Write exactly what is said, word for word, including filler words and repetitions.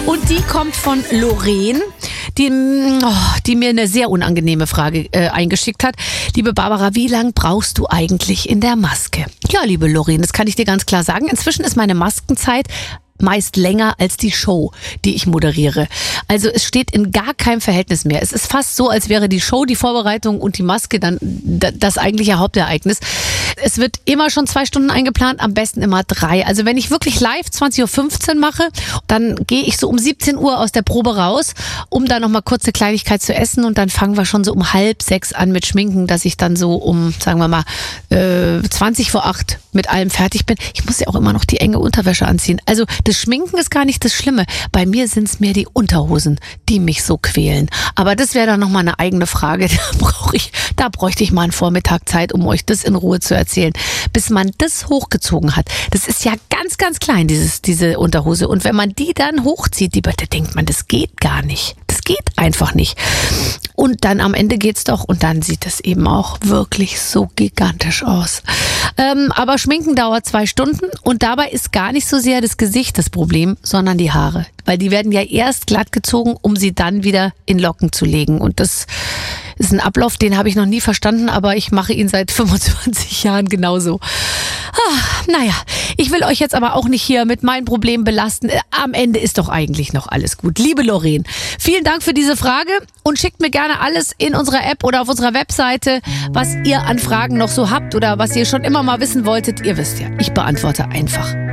Und die kommt von Lorraine, die, oh, die mir eine sehr unangenehme Frage äh, eingeschickt hat. Liebe Barbara, wie lang brauchst du eigentlich in der Maske? Ja, liebe Lorraine, das kann ich dir ganz klar sagen. Inzwischen ist meine Maskenzeit meist länger als die Show, die ich moderiere. Also es steht in gar keinem Verhältnis mehr. Es ist fast so, als wäre die Show, die Vorbereitung und die Maske dann das eigentliche Hauptereignis. Es wird immer schon zwei Stunden eingeplant, am besten immer drei. Also wenn ich wirklich live zwanzig Uhr fünfzehn mache, dann gehe ich so um siebzehn Uhr aus der Probe raus, um dann nochmal kurze Kleinigkeit zu essen und dann fangen wir schon so um halb sechs an mit Schminken, dass ich dann so um, sagen wir mal, äh, zwanzig vor acht mit allem fertig bin. Ich muss ja auch immer noch die enge Unterwäsche anziehen. Also das Schminken ist gar nicht das Schlimme. Bei mir sind es mehr die Unterhosen, die mich so quälen. Aber das wäre dann nochmal eine eigene Frage. Da brauche ich, da bräuchte ich mal einen Vormittag Zeit, um euch das in Ruhe zu erzählen. Bis man das hochgezogen hat. Das ist ja ganz, ganz klein, dieses, diese Unterhose. Und wenn man die dann hochzieht, die, da denkt man, das geht gar nicht. Das geht einfach nicht. Und dann am Ende geht's doch und dann sieht es eben auch wirklich so gigantisch aus. Ähm, aber Schminken dauert zwei Stunden und dabei ist gar nicht so sehr das Gesicht das Problem, sondern die Haare. Weil die werden ja erst glatt gezogen, um sie dann wieder in Locken zu legen. Und das ist ein Ablauf, den habe ich noch nie verstanden, aber ich mache ihn seit fünfundzwanzig Jahren genauso. Ah, naja, ich will euch jetzt aber auch nicht hier mit meinen Problemen belasten. Am Ende ist doch eigentlich noch alles gut. Liebe Lorraine, vielen Dank für diese Frage und schickt mir gerne alles in unserer App oder auf unserer Webseite, was ihr an Fragen noch so habt oder was ihr schon immer mal wissen wolltet. Ihr wisst ja, ich beantworte einfach